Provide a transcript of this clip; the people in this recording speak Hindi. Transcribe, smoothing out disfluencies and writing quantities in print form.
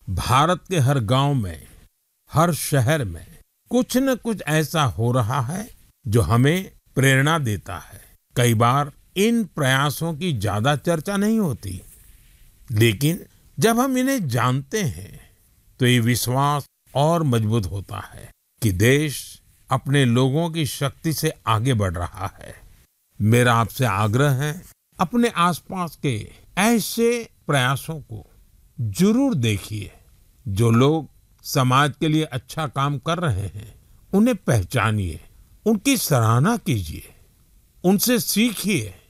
भारत के हर गांव में, हर शहर में कुछ न कुछ ऐसा हो रहा है जो हमें प्रेरणा देता है। कई बार इन प्रयासों की ज्यादा चर्चा नहीं होती, लेकिन जब हम इन्हें जानते हैं तो ये विश्वास और मजबूत होता है कि देश अपने लोगों की शक्ति से आगे बढ़ रहा है। मेरा आपसे आग्रह है, अपने आसपास के ऐसे प्रयासों को जरूर देखिए। जो लोग समाज के लिए अच्छा काम कर रहे हैं, उन्हें पहचानिए, उनकी सराहना कीजिए, उनसे सीखिए